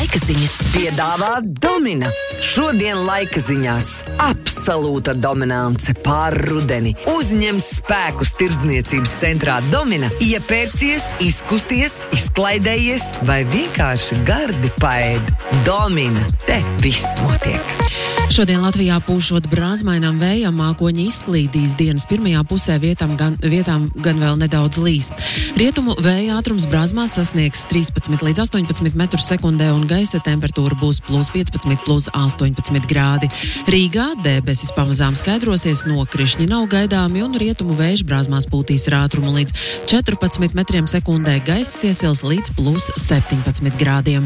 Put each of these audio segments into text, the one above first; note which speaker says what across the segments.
Speaker 1: Laika ziņas piedāvā Domina. Šodien laika ziņās absolūta dominance pār rudeni. Uzņem spēkus tirdzniecības centrā Domina, iepērcies, izkusties, izklaidējies vai vienkārši gardi paēd. Domina, te viss notiek.
Speaker 2: Šodien Latvijā pūšot brāzmainām vējam, mākoņi izklīdīs dienas pirmajā pusē, vietām gan vēl nedaudz līs. Rietumu vēja ātrums brāzmās sasniegs 13 līdz 18 metrus sekundē un gaisa temperatūra būs +15, +18 grādi. Rīgā debesis pamazām skaidrosies, nokrišņi nav gaidāmi un rietumu vējš brāzmās pūtīs ar ātrumu līdz 14 metriem sekundē, gaisa iesils līdz +17 grādiem.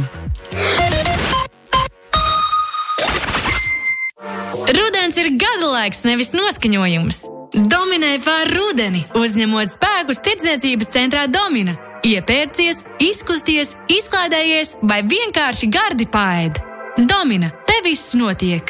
Speaker 3: Rudens ir gada laiks, nevis noskaņojums. Dominē pār rudeni, uzņemot spēkus tirdzniecības centrā Domina. Iepērcies, izkusties, izklaidējies vai vienkārši gardi paēd. Domina, te viss notiek.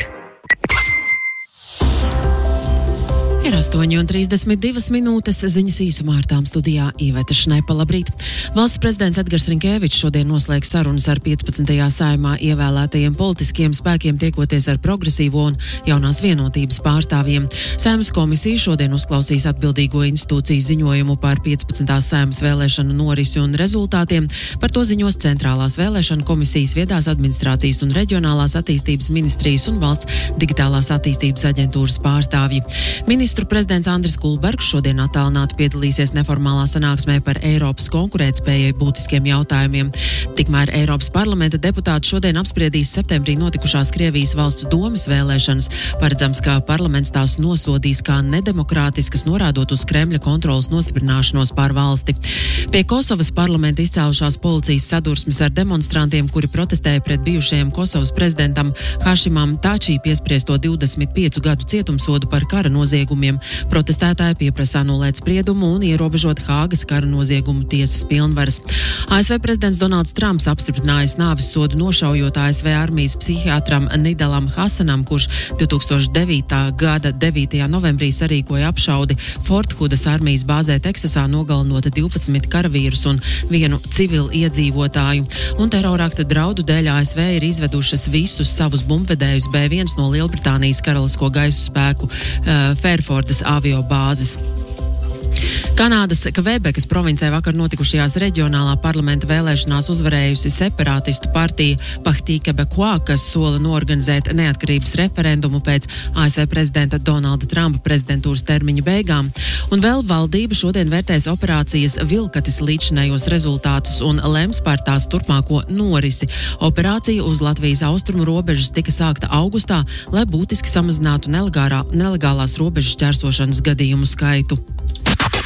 Speaker 2: Ir 8:32 minūtes, ziņas īsumā ar tām studijā Iveta Šnaipa. Labrīt! Valsts prezidents Edgars Rinkēvičs šodien noslēgs sarunas ar 15. saimā ievēlētajiem politiskiem spēkiem, tiekoties ar progresīvo un jaunās vienotības pārstāvjiem. Saeimas komisija šodien uzklausīs atbildīgo institūciju ziņojumu par 15. saimas vēlēšanu norisi un rezultātiem. Par to ziņos Centrālās vēlēšanu komisijas, Viedās administrācijas un reģionālās attīstības ministrijas un Valsts digitālās attīstības aģentūras pārstāvji. Ministru prezidents Andris Kulbergs šodien attālināti piedalīsies neformālā sanāksmē par Eiropas konkurētspējai būtiskiem jautājumiem. Tikmēr Eiropas parlamenta deputāti šodien apspriedīs septembrī notikušās Krievijas valsts domes vēlēšanas. Paredzams, ka parlaments tās nosodīs kā nedemokrātiskas, norādot uz Kremļa kontrolas nostiprināšanos pār valsti. Pie Kosovas parlamenta izcēlušās policijas sadursmes ar demonstrantiem, kuri protestēja pret bijušajam Kosovas prezidentam Hašimam Tačī piespriesto 25 gadu cietumsodu par kara noziegumiem. Protestētāji pieprasa anulēt spriedumu un ierobežot Hāgas kara noziegumu tiesas pilnvaras. ASV prezidents Donalds Trumps apstiprinājis nāves sodu nošaujot ASV armijas psihiatram Nidalam Hasanam, kurš 2009. gada 9. novembrī sarīkoja apšaudi Forthudas armijas bāzē Teksasā, nogalinot 12 karavīrus un vienu civilu iedzīvotāju. Un terorakta draudu dēļ ASV ir izvedušas visus savus bumbvedējus B1 no Lielbritānijas karalisko gaisu spēku Fairfordas avio bāzes. Kanādas Kvebekas provincē vakar notikušajās reģionālā parlamenta vēlēšanās uzvarējusi separātistu partija Parti québécois, kas sola norganizēt neatkarības referendumu pēc ASV prezidenta Donalda Trumpa prezidentūras termiņa beigām. Un vēl valdība šodien vērtēs operācijas Vilkatis līdzinējos rezultātus un lems par tās turpmāko norisi. Operācija uz Latvijas austrumu robežas tika sākta augustā, lai būtiski samazinātu nelegālās robežas ķērsošanas gadījumu skaitu.